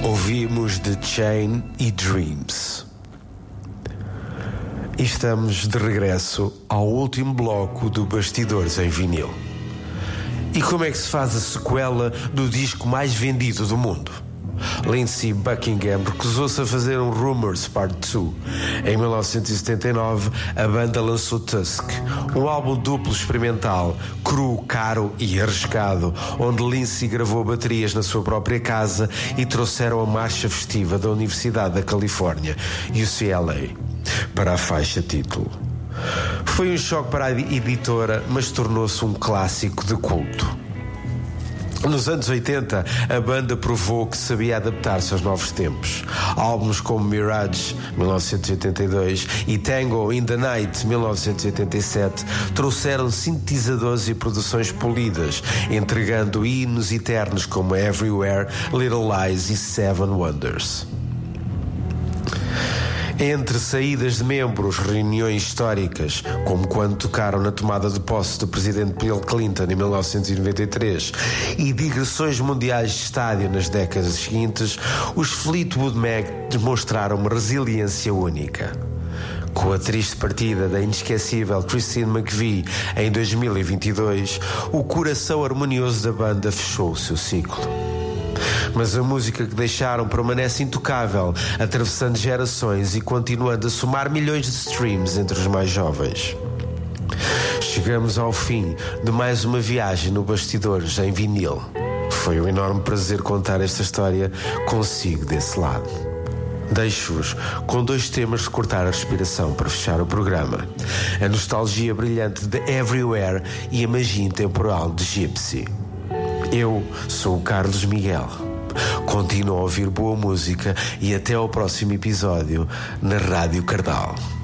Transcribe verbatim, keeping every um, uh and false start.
Ouvimos The Chain e Dreams. E estamos de regresso ao último bloco do Bastidores em Vinil. E como é que se faz a sequela do disco mais vendido do mundo? Lindsey Buckingham recusou-se a fazer um Rumours Part dois. Em mil novecentos e setenta e nove, a banda lançou Tusk, um álbum duplo experimental, cru, caro e arriscado, onde Lindsey gravou baterias na sua própria casa e trouxeram a marcha festiva da Universidade da Califórnia, U C L A, para a faixa título. Foi um choque para a editora, mas tornou-se um clássico de culto. Nos anos oitenta, a banda provou que sabia adaptar-se aos novos tempos. Álbuns como Mirage, mil novecentos e oitenta e dois, e Tango in the Night, mil novecentos e oitenta e sete, trouxeram sintetizadores e produções polidas, entregando hinos eternos como Everywhere, Little Lies e Seven Wonders. Entre saídas de membros, reuniões históricas, como quando tocaram na tomada de posse do presidente Bill Clinton em mil novecentos e noventa e três, e digressões mundiais de estádio nas décadas seguintes, os Fleetwood Mac demonstraram uma resiliência única. Com a triste partida da inesquecível Christine McVie em dois mil e vinte e dois, o coração harmonioso da banda fechou o seu ciclo. Mas a música que deixaram permanece intocável, atravessando gerações e continuando a somar milhões de streams entre os mais jovens. Chegamos ao fim de mais uma viagem no Bastidores em Vinil. Foi um enorme prazer contar esta história consigo desse lado. Deixo-vos com dois temas de cortar a respiração para fechar o programa: a nostalgia brilhante de Everywhere e a magia intemporal de Gypsy. Eu sou o Carlos Miguel. Continuo a ouvir boa música e até ao próximo episódio na Rádio Cardal.